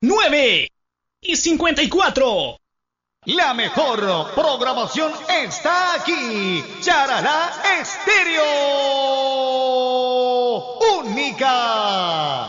9:54. La mejor programación está aquí. Charalá Estéreo. Única.